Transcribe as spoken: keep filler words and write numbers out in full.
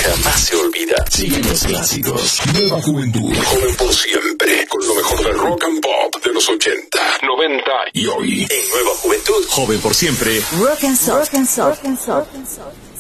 jamás se olvida. Siguen los clásicos. Nueva juventud. Joven por siempre. Con lo mejor del rock and pop de los ochenta, noventa y hoy. En Nueva Juventud. Joven por siempre. Rock and Soul. Rock and Soul. Rock and Soul.